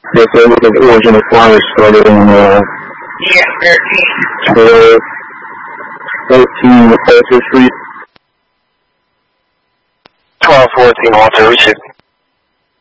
Yes, sir. Look at the original flyer started on Yeah, 13 Walter Street. 1214 Walter, receive.